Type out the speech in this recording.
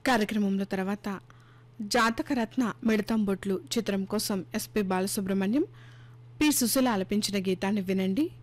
కార్యక్రమంలో తర్వాత జాతకరత్న మిడతం బొట్లు చిత్రం కోసం ఎస్పి బాలసుబ్రహ్మణ్యం, పి సుశీల ఆలపించిన గీతాన్ని వినండి.